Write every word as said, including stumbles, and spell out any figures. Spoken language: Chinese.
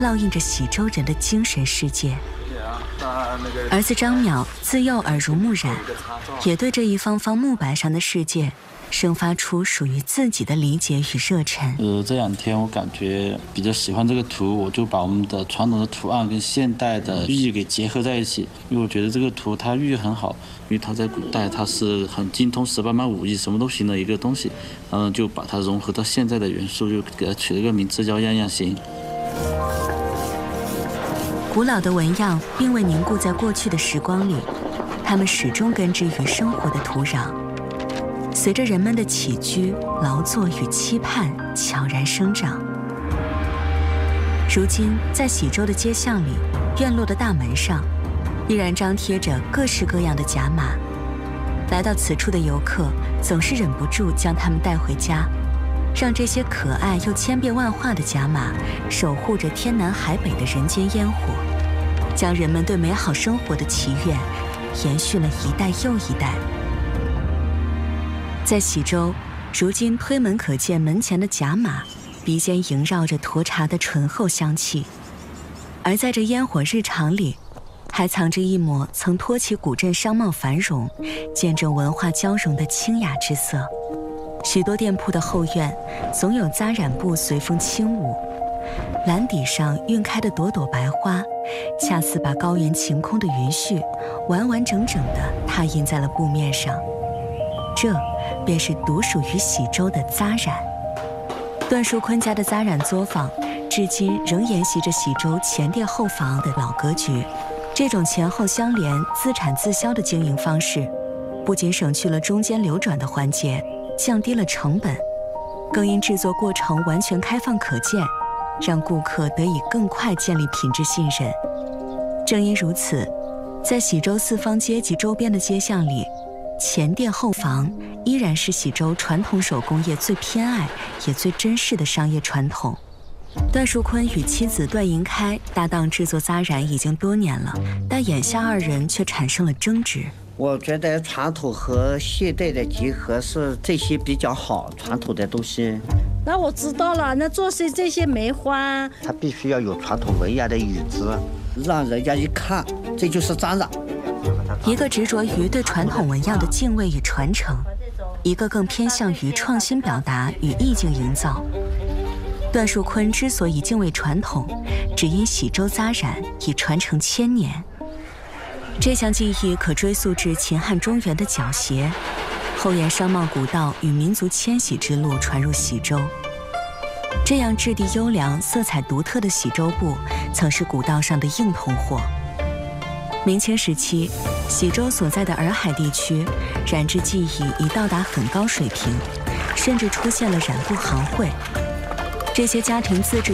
烙印着喜洲人的精神世界。儿子张淼自幼耳濡目染，也对这一方方木板上的世界生发出属于自己的理解与热忱。 呃，这两天我感觉比较喜欢这个图，我就把我们的传统的图案跟现代的寓意给结合在一起。因为我觉得这个图它寓意很好，因为它在古代它是很精通十八般武艺，什么都行的一个东西。嗯，就把它融合到现在的元素，就给它取了一个名字叫样样行。 古老的纹样并未凝固在过去的时光里，它们始终根植于生活的土壤。随着人们的起居、劳作与期盼悄然生长。如今，在喜洲的街巷里，院落的大门上，依然张贴着各式各样的甲马。来到此处的游客总是忍不住将它们带回家，让这些可爱又千变万化的甲马守护着天南海北的人间烟火，将人们对美好生活的祈愿延续了一代又一代。在喜洲，如今推门可见门前的甲马，鼻尖萦绕着沱茶的醇厚香气，而在这烟火日常里，还藏着一抹曾托起古镇商贸繁荣、见证文化交融的清雅之色。许多店铺的后院，总有扎染布随风轻舞，蓝底上晕开的朵朵白花，恰似把高原晴空的云絮完完整整地拓印在了布面上。这便是独属于喜洲的扎染。段树坤家的扎染作坊，至今仍沿袭着喜洲前店后房的老格局。这种前后相连、自产自销的经营方式，不仅省去了中间流转的环节，降低了成本，更因制作过程完全开放可见，让顾客得以更快建立品质信任。正因如此，在喜洲四方街及周边的街巷里，前店后房依然是喜洲传统手工业最偏爱也最珍视的商业传统。段树坤与妻子段银开搭档制作扎染已经多年了，但眼下二人却产生了争执。 我觉得传统和现代的结合是这些比较好，传统的东西。 那我知道了，那做些这些梅花， 它必须要有传统纹样的椅子，让人家一看，这就是扎染。 一个执着于对传统纹样的敬畏与传承，一个更偏向于创新表达与意境营造。段树坤之所以敬畏传统，只因喜洲扎染已传承千年。这项技艺可追溯至秦汉中原的角鞋，后沿商贸古道与民族迁徙之路传入喜洲。这样质地优良、色彩独特的喜洲布，曾是古道上的硬通货。明清时期，喜洲所在的洱海地区，染织技艺已到达很高水平，甚至出现了染布行会。这些家庭自制